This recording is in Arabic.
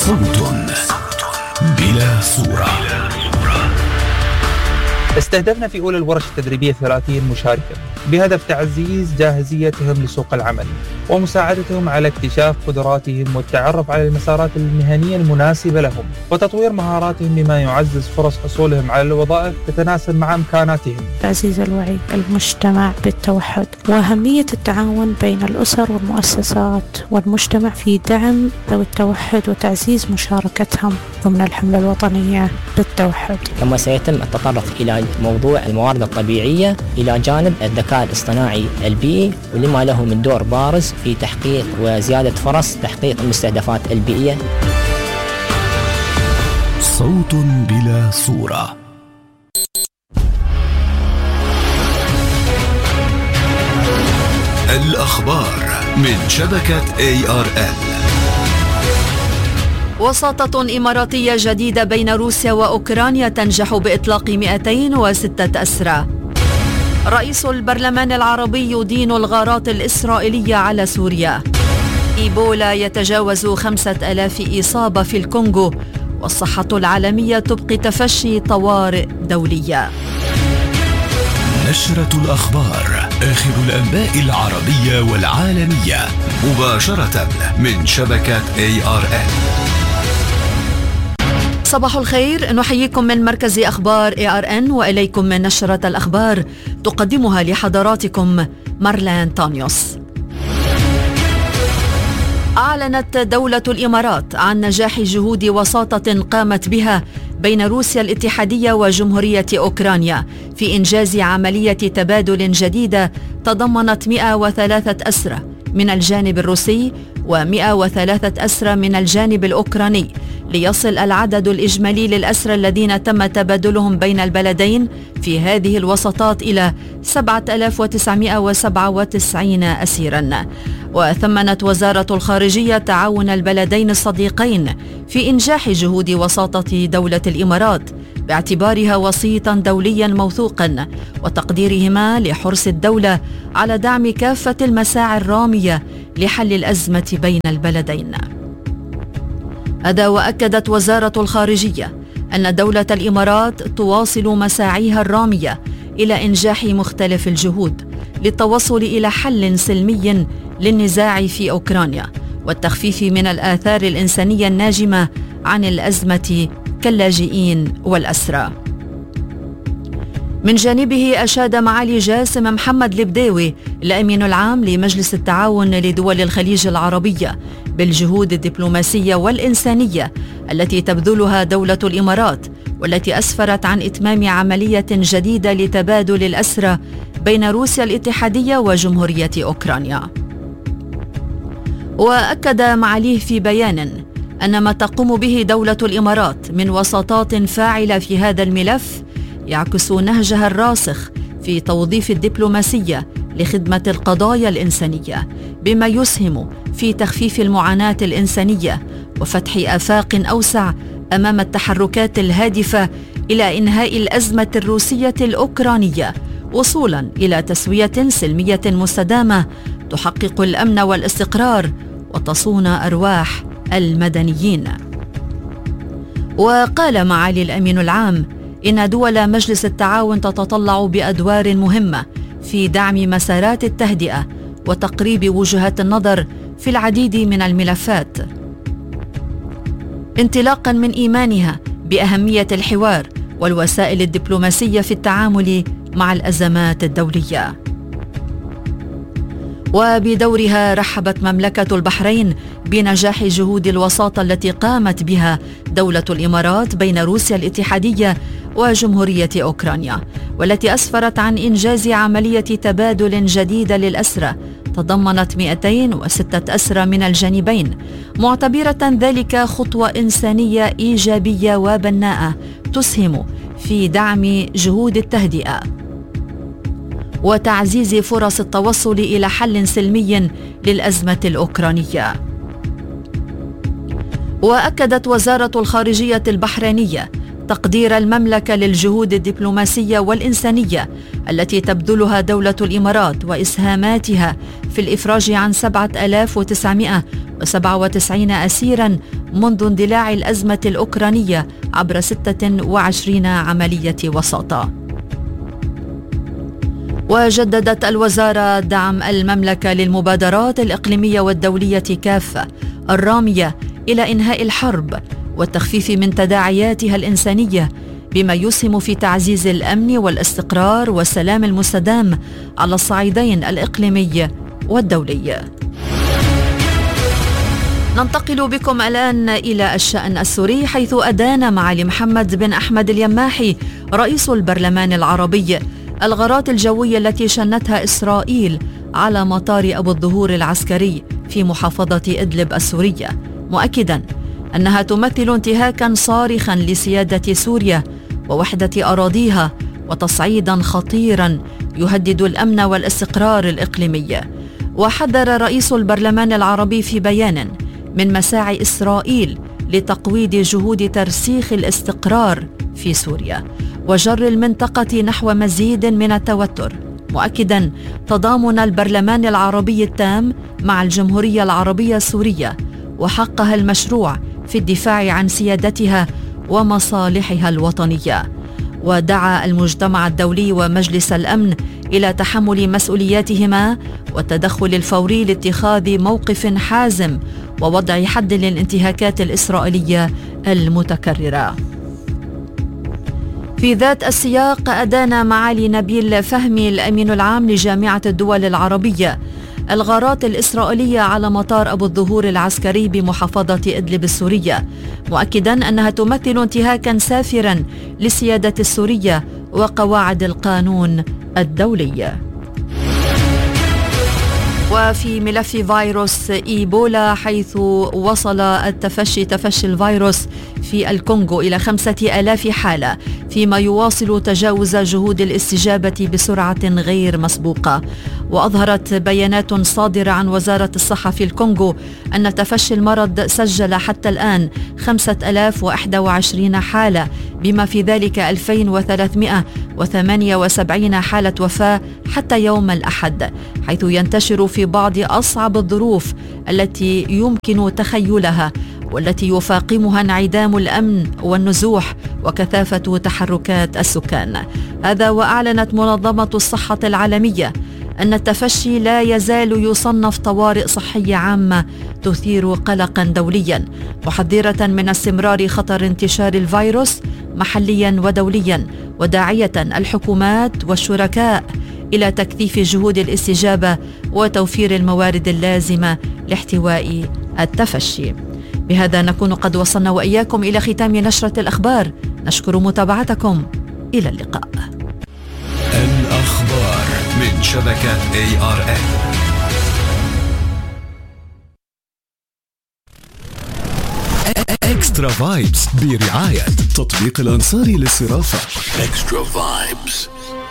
صوت بلا صورة. استهدفنا في أولى الورش التدريبية 30 مشاركا بهدف تعزيز جاهزيتهم لسوق العمل ومساعدتهم على اكتشاف قدراتهم والتعرف على المسارات المهنية المناسبة لهم وتطوير مهاراتهم بما يعزز فرص حصولهم على الوظائف تتناسب مع إمكاناتهم. تعزيز الوعي المجتمع بالتوحد وأهمية التعاون بين الأسر والمؤسسات والمجتمع في دعم ذوي التوحد وتعزيز مشاركتهم ضمن الحملة الوطنية للتوحد. كما سيتم التطرق إلى موضوع الموارد الطبيعية إلى جانب الذكاء الاصطناعي البيئي ولما له من دور بارز في تحقيق وزيادة فرص تحقيق المستهدفات البيئية. صوت بلا صورة. الأخبار من شبكة ARN. وساطة إماراتية جديدة بين روسيا وأوكرانيا تنجح بإطلاق 206 أسرى. رئيس البرلمان العربي يدين الغارات الإسرائيلية على سوريا. إيبولا يتجاوز 5000 إصابة في الكونغو، والصحة العالمية تبقي تفشي طوارئ دولية. نشرة الأخبار، آخر الأنباء العربية والعالمية مباشرة من شبكة ARN. صباح الخير، نحييكم من مركز أخبار ARN وإليكم من نشرة الأخبار تقدمها لحضراتكم مارلان تانيوس. أعلنت دولة الإمارات عن نجاح جهود وساطة قامت بها بين روسيا الاتحادية وجمهورية أوكرانيا في إنجاز عملية تبادل جديدة تضمنت 103 أسرى من الجانب الروسي و103 أسرى من الجانب الأوكراني، ليصل العدد الإجمالي للأسرى الذين تم تبادلهم بين البلدين في هذه الوساطات إلى 7997 أسيراً. وثمنت وزارة الخارجية تعاون البلدين الصديقين في إنجاح جهود وساطة دولة الإمارات باعتبارها وسيطاً دولياً موثوقاً وتقديرهما لحرص الدولة على دعم كافة المساعي الرامية لحل الأزمة بين البلدين. هذا وأكدت وزارة الخارجية أن دولة الإمارات تواصل مساعيها الرامية إلى إنجاح مختلف الجهود للتوصل إلى حل سلمي للنزاع في أوكرانيا والتخفيف من الآثار الإنسانية الناجمة عن الأزمة كاللاجئين والأسرى. من جانبه أشاد معالي جاسم محمد البداوي الأمين العام لمجلس التعاون لدول الخليج العربية بالجهود الدبلوماسية والإنسانية التي تبذلها دولة الإمارات، والتي أسفرت عن إتمام عملية جديدة لتبادل الأسرى بين روسيا الاتحادية وجمهورية أوكرانيا. وأكد معاليه في بيان أن ما تقوم به دولة الإمارات من وساطات فاعلة في هذا الملف يعكس نهجها الراسخ في توظيف الدبلوماسية لخدمة القضايا الإنسانية، بما يسهم في تخفيف المعاناة الإنسانية وفتح آفاق أوسع أمام التحركات الهادفة إلى إنهاء الأزمة الروسية الأوكرانية، وصولاً إلى تسوية سلمية مستدامة تحقق الأمن والاستقرار وتصون أرواح المدنيين. وقال معالي الأمين العام إن دول مجلس التعاون تتطلع بأدوار مهمة في دعم مسارات التهدئة وتقريب وجهات النظر في العديد من الملفات، انطلاقاً من إيمانها بأهمية الحوار والوسائل الدبلوماسية في التعامل مع الأزمات الدولية. وبدورها رحبت مملكة البحرين بنجاح جهود الوساطة التي قامت بها دولة الإمارات بين روسيا الاتحادية وجمهورية أوكرانيا، والتي أسفرت عن إنجاز عملية تبادل جديدة للأسرى تضمنت 206 أسرى من الجانبين، معتبرة ذلك خطوة إنسانية إيجابية وبناءة تسهم في دعم جهود التهدئة وتعزيز فرص التوصل إلى حل سلمي للأزمة الأوكرانية. وأكدت وزارة الخارجية البحرينية تقدير المملكة للجهود الدبلوماسية والإنسانية التي تبذلها دولة الإمارات وإسهاماتها في الإفراج عن 7997 أسيراً منذ اندلاع الأزمة الأوكرانية عبر 26 عملية وساطة. وجددت الوزارة دعم المملكة للمبادرات الإقليمية والدولية كافة الرامية إلى إنهاء الحرب والتخفيف من تداعياتها الإنسانية، بما يسهم في تعزيز الأمن والاستقرار والسلام المستدام على الصعيدين الإقليمي والدولي. ننتقل بكم الآن إلى الشأن السوري، حيث أدان معالي محمد بن أحمد اليماحي رئيس البرلمان العربي الغارات الجوية التي شنتها إسرائيل على مطار أبو الظهور العسكري في محافظة إدلب السورية، مؤكداً أنها تمثل انتهاكاً صارخاً لسيادة سوريا ووحدة أراضيها وتصعيداً خطيراً يهدد الأمن والاستقرار الإقليمي. وحذر رئيس البرلمان العربي في بيان من مساعي إسرائيل لتقويض جهود ترسيخ الاستقرار في سوريا وجر المنطقة نحو مزيد من التوتر، مؤكداً تضامن البرلمان العربي التام مع الجمهورية العربية السورية وحقها المشروع في الدفاع عن سيادتها ومصالحها الوطنية. ودعا المجتمع الدولي ومجلس الأمن إلى تحمل مسؤولياتهما والتدخل الفوري لاتخاذ موقف حازم ووضع حد للانتهاكات الإسرائيلية المتكررة. في ذات السياق أدان معالي نبيل فهمي الأمين العام لجامعة الدول العربية الغارات الإسرائيلية على مطار أبو الظهور العسكري بمحافظة إدلب السورية، مؤكداً أنها تمثل انتهاكاً سافراً للسيادة السورية وقواعد القانون الدولي. وفي ملف فيروس إيبولا، حيث وصل تفشي الفيروس في الكونغو إلى 5000 حالة، فيما يواصل تجاوز جهود الاستجابة بسرعة غير مسبوقة. وأظهرت بيانات صادرة عن وزارة الصحة في الكونغو أن تفشي المرض سجل حتى الآن 5021 حالة، بما في ذلك 2378 حالة وفاة حتى يوم الأحد، حيث ينتشر في بعض أصعب الظروف التي يمكن تخيلها والتي يفاقمها انعدام الأمن والنزوح وكثافة تحركات السكان. هذا وأعلنت منظمة الصحة العالمية أن التفشي لا يزال يصنف طوارئ صحية عامة تثير قلقا دوليا، محذرة من استمرار خطر انتشار الفيروس محليا ودوليا، وداعية الحكومات والشركاء إلى تكثيف جهود الاستجابة وتوفير الموارد اللازمة لاحتواء التفشي. بهذا نكون قد وصلنا وإياكم إلى ختام نشرة الأخبار. نشكر متابعتكم، إلى اللقاء. الأخبار من شبكة ARN. إكسترا فايبس برعاية تطبيق الأنصاري للصرافة. إكسترا فايبس.